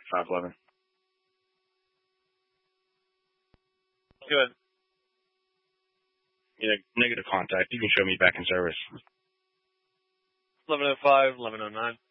511. Good. Yeah, negative contact. You can show me back in service. 1105, 1109.